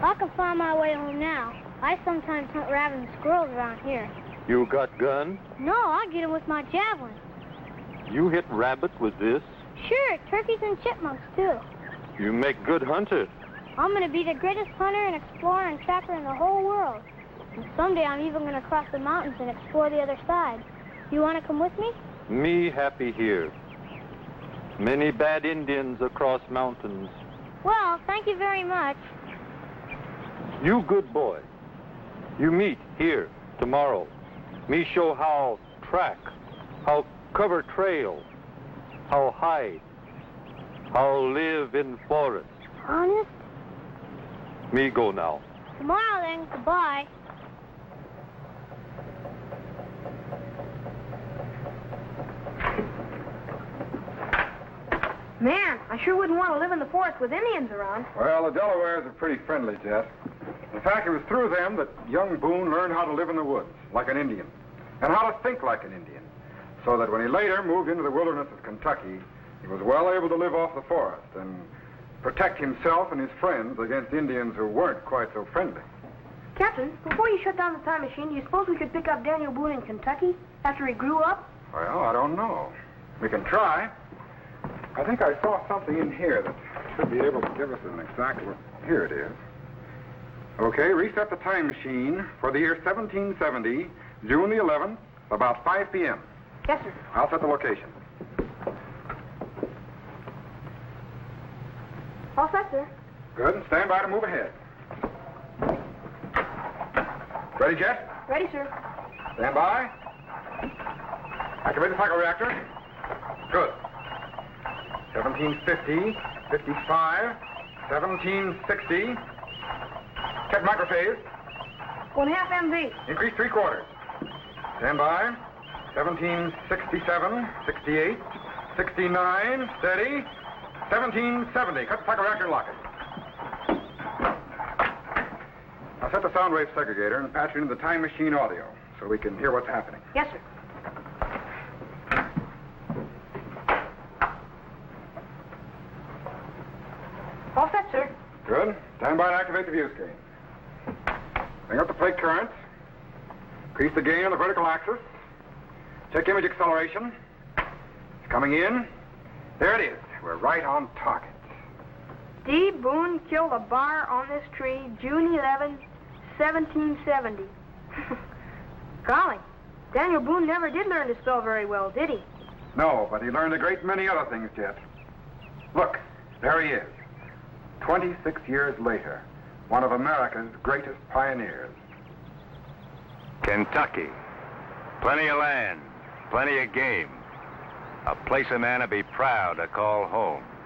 I can find my way home now. I sometimes hunt rabbits and squirrels around here. You got gun? No, I get them with my javelin. You hit rabbits with this? Sure, turkeys and chipmunks, too. You make good hunter. I'm going to be the greatest hunter and explorer and trapper in the whole world. And someday I'm even going to cross the mountains and explore the other side. You want to come with me? Me happy here. Many bad Indians across mountains. Well, thank you very much. You good boy. You meet here tomorrow. Me show how track, how cover trail, how hide, how live in forest. Honest? Me go now. Tomorrow then, goodbye. Man, I sure wouldn't want to live in the forest with Indians around. Well, the Delawares are pretty friendly, Jet. In fact, it was through them that young Boone learned how to live in the woods, like an Indian, and how to think like an Indian, so that when he later moved into the wilderness of Kentucky, he was well able to live off the forest and protect himself and his friends against Indians who weren't quite so friendly. Captain, before you shut down the time machine, do you suppose we could pick up Daniel Boone in Kentucky after he grew up? Well, I don't know. We can try. I think I saw something in here that should be able to give us an exact... Here it is. Okay, reset the time machine for the year 1770, June the 11th, about 5 p.m. Yes, sir. I'll set the location. All set, sir. Good, and stand by to move ahead. Ready, Jet? Ready, sir. Stand by. Activate the cycle reactor. Good. 1750, 55, 1760. Check microphase. 1/2 MV. Increase 3/4. Stand by. 1767, 68, 69. Steady. 1770. Cut the cycle reactor and lock it. Now set the sound wave segregator and patch it into the time machine audio so we can hear what's happening. Yes, sir. All set, sir. Good. Stand by to activate the view screen. Bring up the plate currents. Increase the gain on the vertical axis. Check image acceleration. It's coming in. There it is. We're right on target. D. Boone killed a bar on this tree, June 11, 1770. Golly, Daniel Boone never did learn to spell very well, did he? No, but he learned a great many other things, Jet. Look, there he is. 26 years later, one of America's greatest pioneers. Kentucky. Plenty of land, plenty of game. A place a man would be proud to call home.